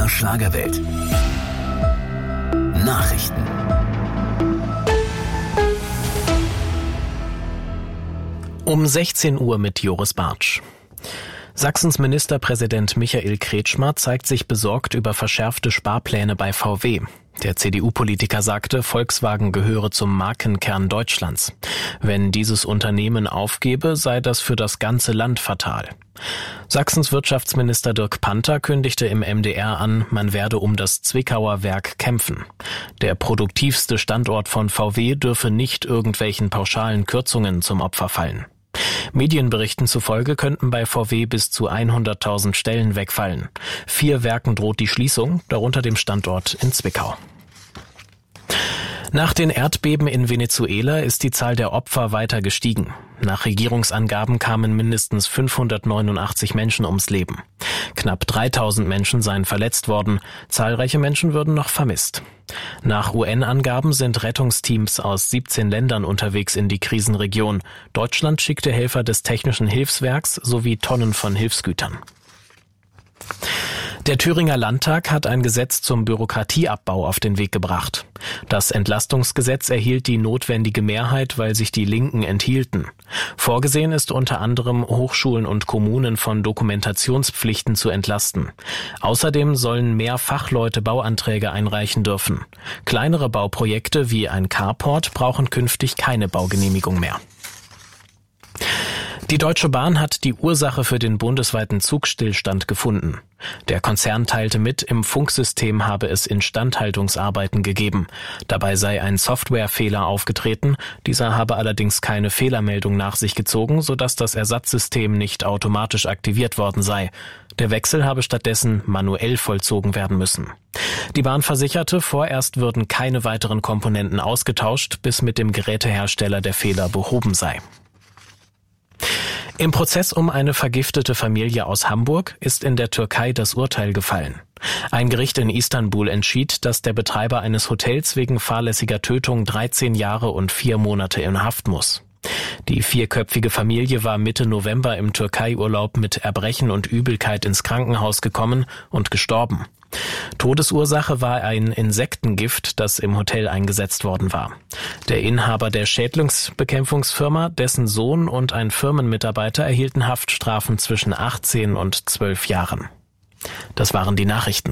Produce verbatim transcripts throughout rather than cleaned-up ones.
R Schlagerwelt. Nachrichten. Um sechzehn Uhr mit Joris Bartsch. Sachsens Ministerpräsident Michael Kretschmer zeigt sich besorgt über verschärfte Sparpläne bei V W. Der C D U-Politiker sagte, Volkswagen gehöre zum Markenkern Deutschlands. Wenn dieses Unternehmen aufgebe, sei das für das ganze Land fatal. Sachsens Wirtschaftsminister Dirk Panther kündigte im M D R an, man werde um das Zwickauer Werk kämpfen. Der produktivste Standort von V W dürfe nicht irgendwelchen pauschalen Kürzungen zum Opfer fallen. Medienberichten zufolge könnten bei V W bis zu hunderttausend Stellen wegfallen. Vier Werken droht die Schließung, darunter dem Standort in Zwickau. Nach den Erdbeben in Venezuela ist die Zahl der Opfer weiter gestiegen. Nach Regierungsangaben kamen mindestens fünfhundertneunundachtzig Menschen ums Leben. Knapp dreitausend Menschen seien verletzt worden, zahlreiche Menschen würden noch vermisst. Nach U N-Angaben sind Rettungsteams aus siebzehn Ländern unterwegs in die Krisenregion. Deutschland schickte Helfer des Technischen Hilfswerks sowie Tonnen von Hilfsgütern. Der Thüringer Landtag hat ein Gesetz zum Bürokratieabbau auf den Weg gebracht. Das Entlastungsgesetz erhielt die notwendige Mehrheit, weil sich die Linken enthielten. Vorgesehen ist unter anderem, Hochschulen und Kommunen von Dokumentationspflichten zu entlasten. Außerdem sollen mehr Fachleute Bauanträge einreichen dürfen. Kleinere Bauprojekte wie ein Carport brauchen künftig keine Baugenehmigung mehr. Die Deutsche Bahn hat die Ursache für den bundesweiten Zugstillstand gefunden. Der Konzern teilte mit, im Funksystem habe es Instandhaltungsarbeiten gegeben. Dabei sei ein Softwarefehler aufgetreten. Dieser habe allerdings keine Fehlermeldung nach sich gezogen, sodass das Ersatzsystem nicht automatisch aktiviert worden sei. Der Wechsel habe stattdessen manuell vollzogen werden müssen. Die Bahn versicherte, vorerst würden keine weiteren Komponenten ausgetauscht, bis mit dem Gerätehersteller der Fehler behoben sei. Im Prozess um eine vergiftete Familie aus Hamburg ist in der Türkei das Urteil gefallen. Ein Gericht in Istanbul entschied, dass der Betreiber eines Hotels wegen fahrlässiger Tötung dreizehn Jahre und vier Monate in Haft muss. Die vierköpfige Familie war Mitte November im Türkei-Urlaub mit Erbrechen und Übelkeit ins Krankenhaus gekommen und gestorben. Todesursache war ein Insektengift, das im Hotel eingesetzt worden war. Der Inhaber der Schädlingsbekämpfungsfirma, dessen Sohn und ein Firmenmitarbeiter erhielten Haftstrafen zwischen achtzehn und zwölf Jahren. Das waren die Nachrichten.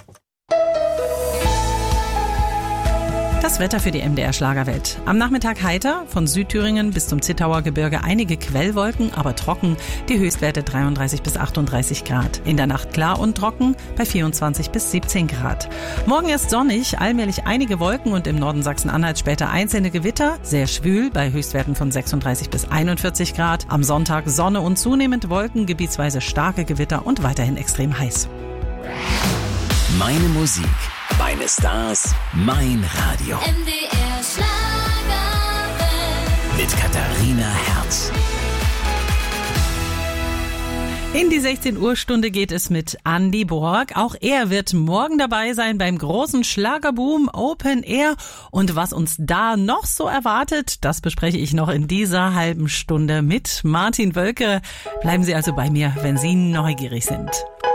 Das Wetter für die M D R Schlagerwelt. Am Nachmittag heiter, von Südthüringen bis zum Zittauer Gebirge einige Quellwolken, aber trocken, die Höchstwerte dreiunddreißig bis achtunddreißig Grad. In der Nacht klar und trocken bei vierundzwanzig bis siebzehn Grad. Morgen erst sonnig, allmählich einige Wolken und im Norden Sachsen-Anhalt später einzelne Gewitter, sehr schwül bei Höchstwerten von sechsunddreißig bis einundvierzig Grad. Am Sonntag Sonne und zunehmend Wolken, gebietsweise starke Gewitter und weiterhin extrem heiß. Meine Musik, meine Stars, mein Radio. M D R Schlagerwelt. Mit Katharina Herz. In die sechzehn Uhr Stunde geht es mit Andy Borg. Auch er wird morgen dabei sein beim großen Schlagerboom Open Air. Und was uns da noch so erwartet, das bespreche ich noch in dieser halben Stunde mit Martin Wölke. Bleiben Sie also bei mir, wenn Sie neugierig sind.